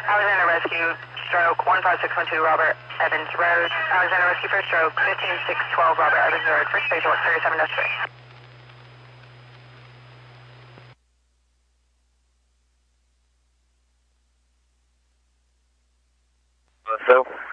Alexander Rescue, stroke 15612 Robert Evans Road. Alexander Rescue for stroke 15612 Robert Evans Road. First stage 37-3. So?